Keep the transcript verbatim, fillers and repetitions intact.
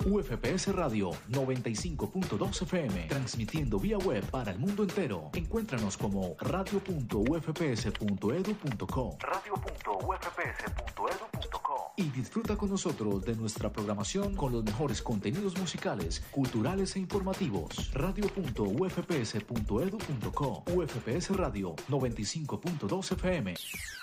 U F P S Radio noventa y cinco punto dos F M, transmitiendo vía web para el mundo entero. Encuéntranos como radio punto u f p s punto edu punto co. radio punto u f p s punto edu punto co. Y disfruta con nosotros de nuestra programación con los mejores contenidos musicales, culturales e informativos. radio punto u f p s punto edu punto co. U F P S Radio noventa y cinco punto dos F M.